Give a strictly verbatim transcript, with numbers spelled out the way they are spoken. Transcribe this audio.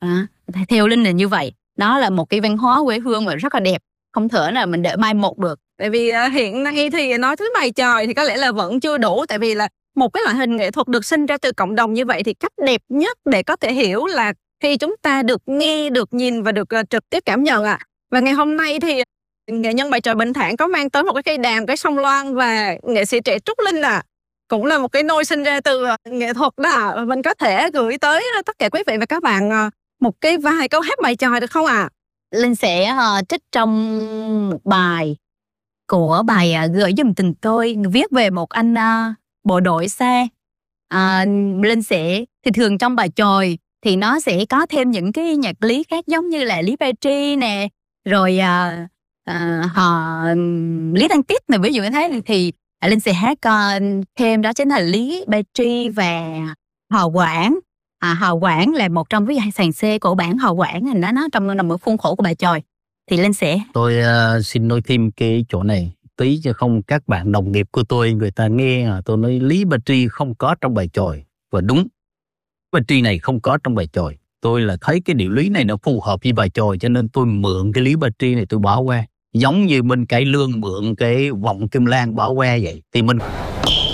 À, theo Linh là như vậy. Đó là một cái văn hóa quê hương mà rất là đẹp, không thể nào mình để mai một được. Tại vì uh, hiện nay thì nói thứ bài chòi thì có lẽ là vẫn chưa đủ. Tại vì là một cái loại hình nghệ thuật được sinh ra từ cộng đồng như vậy thì cách đẹp nhất để có thể hiểu là khi chúng ta được nghe, được nhìn và được uh, trực tiếp cảm nhận ạ. À. Và ngày hôm nay thì nghệ nhân bài chòi Bình Thản có mang tới một cái cây đàn, cái song loan, và nghệ sĩ trẻ Trúc Linh à cũng là một cái nôi sinh ra từ nghệ thuật đó. Mình có thể gửi tới tất cả quý vị và các bạn một cái vài câu hát bài chòi được không ạ? À? Linh sẽ uh, trích trong một bài của bài uh, Gửi Giùm Tình Tôi, viết về một anh uh, bộ đội xa. Uh, Linh sẽ thì thường trong bài chòi thì nó sẽ có thêm những cái nhạc lý khác, giống như là Lý Petri nè, rồi uh, uh, họ Lý Đăng Tiết này, ví dụ như thế thì Linh sẽ hát uh, thêm đó chính là Lý Petri và Hò Quảng. À, Hò Quảng là một trong cái sàn C của bản Hò Quảng, thì nó nó trong nằm ở khuôn khổ của bài chòi. Thì Linh sẽ tôi uh, xin nói thêm cái chỗ này tí, chứ không các bạn đồng nghiệp của tôi người ta nghe à, tôi nói Lý Petri không có trong bài chòi. Và đúng, Petri này không có trong bài chòi. Tôi là thấy cái điệu lý này nó phù hợp với bài chòi, cho nên tôi mượn cái Lý Petri này tôi bỏ qua. Giống như Minh Cải Lương mượn cái Vọng Kim Lan bỏ qua vậy. Thì mình